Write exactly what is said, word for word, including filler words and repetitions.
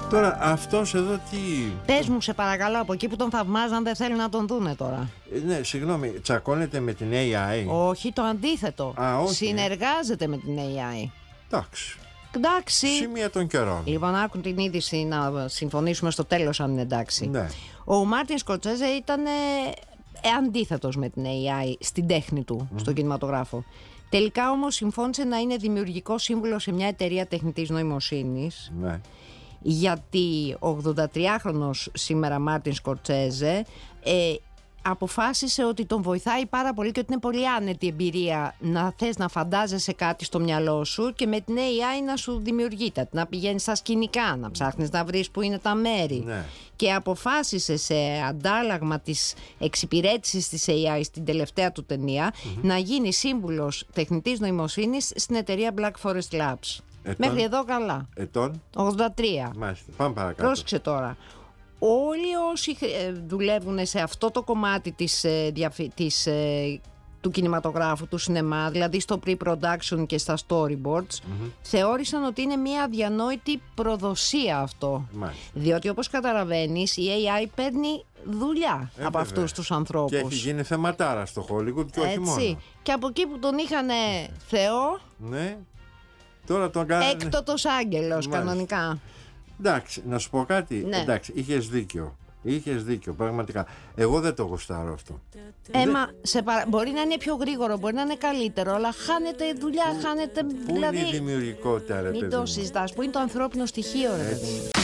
Τώρα αυτός εδώ τι... Πες μου σε παρακαλώ, από εκεί που τον θαυμάζαν δεν θέλουν να τον δούνε τώρα. Ε, ναι, συγγνώμη, τσακώνεται με την έι άι? Όχι, το αντίθετο. Α, όχι. Συνεργάζεται με την έι άι. Εντάξει. Εντάξει. Σημεία των καιρών. Λοιπόν, άκουν την είδηση να συμφωνήσουμε στο τέλος αν είναι εντάξει. Ναι. Ο Μάρτιν Σκορσέζε ήταν ε, αντίθετος με την έι άι στην τέχνη του, mm. στον κινηματογράφο. Τελικά όμως συμφώνησε να είναι δημιουργικό σύμβουλο σε μια εταιρεία τεχνητής νοημοσύνης. Ναι. Γιατί ο ογδοντατριάχρονος σήμερα Μάρτιν Σκορσέζε ε, αποφάσισε ότι τον βοηθάει πάρα πολύ και ότι είναι πολύ άνετη εμπειρία να θες να φαντάζεσαι κάτι στο μυαλό σου και με την έι άι να σου δημιουργείται, να πηγαίνεις στα σκηνικά, να ψάχνεις να βρεις που είναι τα μέρη. Ναι. Και αποφάσισε σε αντάλλαγμα της εξυπηρέτησης της έι άι στην τελευταία του ταινία mm-hmm. να γίνει σύμβουλος τεχνητής νοημοσύνης στην εταιρεία Black Forest Labs. Ετών. Μέχρι εδώ καλά. Ετών. ογδόντα τρία. Μάλιστα. Πάμε παρακάτω. Πρόσεξε τώρα. Όλοι όσοι δουλεύουν σε αυτό το κομμάτι της, της, του κινηματογράφου, του σινεμά, δηλαδή στο pre-production και στα storyboards, mm-hmm. θεώρησαν ότι είναι μια αδιανόητη προδοσία αυτό. Μάλιστα. Διότι όπως καταλαβαίνεις η έι άι παίρνει δουλειά ε, από βέβαια. αυτούς τους ανθρώπους. Και έχει γίνει θεματάρα στο Hollywood και όχι μόνο. Και από εκεί που τον είχαν Θεό, ναι. Τώρα τον κάνανε... έκτοτος άγγελος κανονικά. Εντάξει, να σου πω κάτι. Ναι. Εντάξει, είχες δίκιο. Είχες δίκιο, πραγματικά. Εγώ δεν το γουστάρω αυτό. Έμα, σε παρα... μπορεί να είναι πιο γρήγορο, μπορεί να είναι καλύτερο, αλλά χάνεται δουλειά, χάνεται. Πού δηλαδή... είναι η δημιουργικότητα, ρε Μην παιδί το μου. συζητάς, πού είναι το ανθρώπινο στοιχείο, ρε παιδί μου.